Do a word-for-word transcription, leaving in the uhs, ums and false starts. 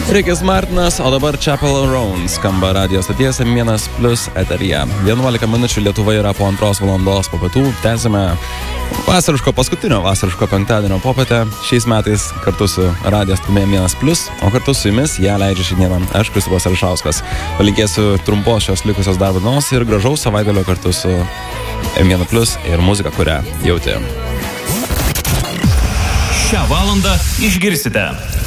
Rikis Martinas, o dabar Chapel Roan skamba radijos stoties M vienas plius eteryje. vienuolika minučių Lietuva yra po antros valandos po pietų. Tęsime vasariško, paskutinio vasariško penktadienio popietę. Šiais metais kartu su radijos stotie M vienas plius, o kartu su jumis ją leidžia šiandieną aš, Kristupas Ališauskas. Palinkėsiu trumpos šios likusios darbo dienos ir gražaus savaitgalio kartu su M vienas plius ir muzika, kurią jauti. Šią valandą išgirsite